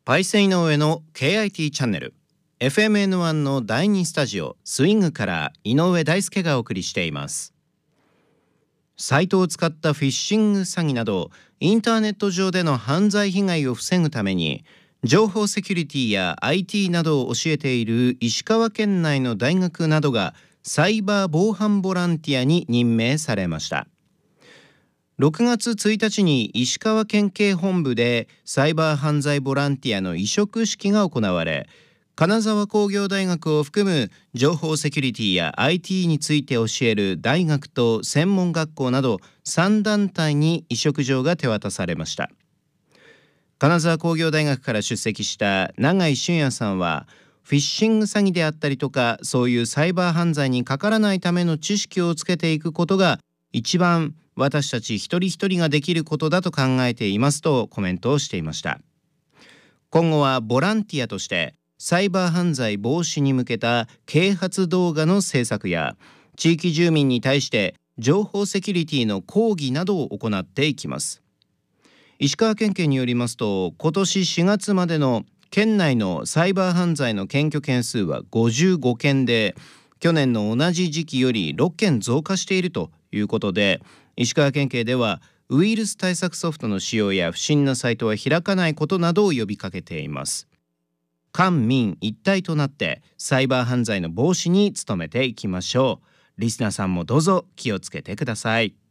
パイセン井上の KIT チャンネル FMN1 の第2スタジオスイングから井上大輔がお送りしています。サイトを使ったフィッシング詐欺などインターネット上での犯罪被害を防ぐために情報セキュリティや IT などを教えている石川県内の大学などがサイバー防犯ボランティアに任命されました。6月1日に石川県警本部でサイバー犯罪ボランティアの委嘱式が行われ、金沢工業大学を含む情報セキュリティや IT について教える大学と専門学校など3団体に委嘱状が手渡されました。金沢工業大学から出席した永井俊也さんは、フィッシング詐欺であったりとかそういうサイバー犯罪にかからないための知識をつけていくことが一番私たち一人一人ができることだと考えていますとコメントをしていました。今後はボランティアとしてサイバー犯罪防止に向けた啓発動画の制作や地域住民に対して情報セキュリティの講義などを行っていきます。石川県警によりますと、今年4月までの県内のサイバー犯罪の検挙件数は55件で、去年の同じ時期より6件増加しているということで、石川県警ではウイルス対策ソフトの使用や不審なサイトは開かないことなどを呼びかけています。官民一体となってサイバー犯罪の防止に努めていきましょう。リスナーさんもどうぞ気をつけてください。